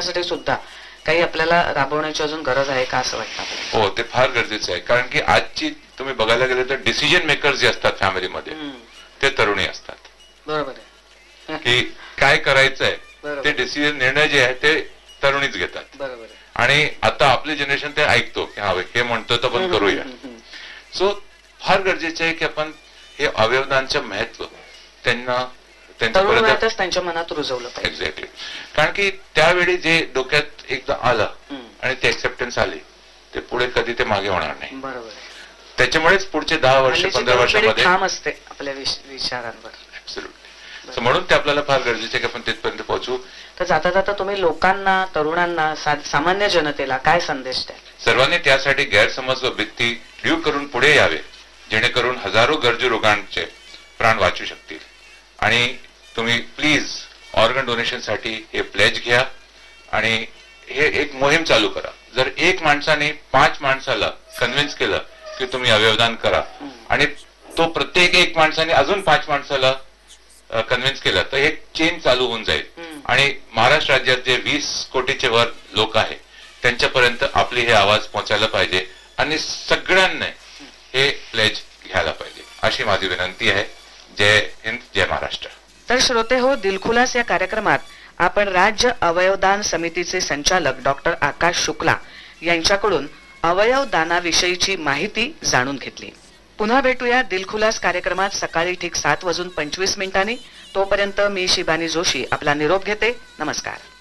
करण्यासाठी सुद्धा काही आपल्याला राबवण्याची अजून गरज आहे का असं वाटतं? हो, ते फार गरजेचं आहे. कारण की आजची तुम्ही बघायला गेले तर डिसिजन मेकर्स जे असतात फॅमिलीमध्ये ते तरुणी असतात. बरोबर आहे की काय करायचंय ते डिसिजन, निर्णय जे आहे ते तरुणीच घेतात. बरोबर आहे. आणि आता आपली जनरेशन ते ऐकतो की हा हे म्हणतो तर आपण करूया. सो फार गरजेचं आहे की आपण हे अवयवदानचं महत्व त्यांच्यापर्यंत त्यांच्या मनात रुजवलं पाहिजे. एक्झॅक्टली. कारण की त्यावेळी जे डोक्यात एकदा आलं आणि ते एक्सेप्टन्स आली ते पुढे कधी ते मागे होणार नाही. बरोबर. त्याच्यामुळेच पुढचे 10 वर्ष 15 वर्षामध्ये ठाम असते आपल्या विचारांवर. म्हणून ते आपल्याला फार गरजेचे की आपण तिथपर्यंत पोहोचू. तर जाता जाता तुम्ही लोकांना, तरुणांना, सामान्य जनतेला काय संदेश द्याल? सर्वांनी त्यासाठी गैरसमज व भीती दूर करून पुढे यावे, जेणेकरून हजारो गरजू रोगांचे प्राण वाचू शकतील. आणि तुम्ही प्लीज ऑर्गन डोनेशन साठी हे प्लेज घ्या आणि हे एक मोहीम चालू करा. जर एक माणसाने 5 माणसाला कन्व्हिन्स केलं की तुम्ही अवयवदान करा आणि तो प्रत्येक एक माणसाने अजून 5 माणसाला कन्व्हिन्स केलं तर एक चेन चालू होऊन जाईल. आणि महाराष्ट्र राज्यात जे 20 कोटीचे वर लोक आहे त्यांच्यापर्यंत आपली हे आवाज पोहोचायला पाहिजे आणि सगळ्यांनी हे प्लेज घ्यायला पाहिजे अशी माझी विनंती आहे. जय हिंद, जय महाराष्ट्र. तर श्रोते हो, दिलखुलास या कार्यक्रमात आपण राज्य अवयवदान समितीचे संचालक डॉक्टर आकाश शुक्ला यांच्याकडून अवयवदानाविषयीची माहिती जाणून घेतली. पुन्हा भेटूया दिलखुलास कार्यक्रमात सकाळी ठीक 7:25 तोपर्यंत मी शिबानी जोशी आपला निरोप घेते. नमस्कार.